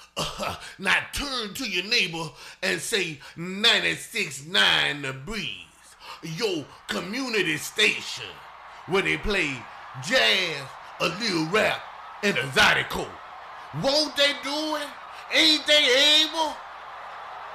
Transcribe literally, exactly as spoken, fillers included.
Uh, now turn to your neighbor and say ninety-six point nine The Breeze, your community station, where they play jazz, a little rap, and a zydeco. Won't they do it? Ain't they able?